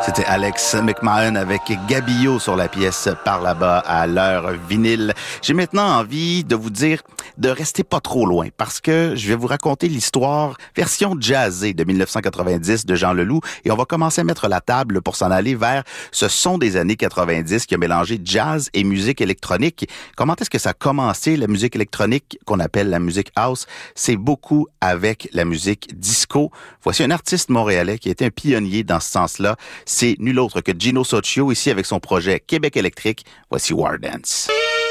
C'était Alex McMahon avec Gabillo sur la pièce Par là-bas à l'heure vinyle. J'ai maintenant envie de vous dire de rester pas trop loin parce que je vais vous raconter l'histoire version jazzée de 1990 de Jean Leloup et on va commencer à mettre la table pour s'en aller vers ce son des années 90 qui a mélangé jazz et musique électronique. Comment est-ce que ça a commencé la musique électronique qu'on appelle la musique house? C'est beaucoup avec la musique disco. Voici un artiste montréalais qui a été un pionnier dans ce sens-là. C'est nul autre que Gino Soccio, ici avec son projet Québec électrique. Voici War Dance.